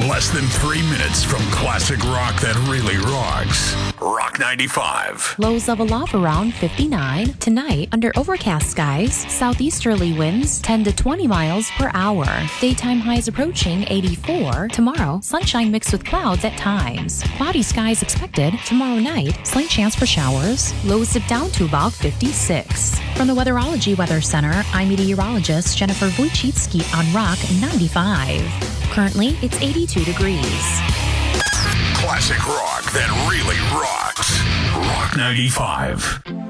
Less than 3 minutes from classic rock that really rocks. Rock 95. Lows of a low around 59. Tonight, under overcast skies, southeasterly winds 10 to 20 miles per hour. Daytime highs approaching 84. Tomorrow, sunshine mixed with clouds at times. Cloudy skies expected. Tomorrow night, slight chance for showers. Lows dip down to about 56. From the Weatherology Weather Center, I'm meteorologist Jennifer Wojcicki on Rock 95. Currently, it's 82 degrees. Classic rock that really rocks. Rock 95.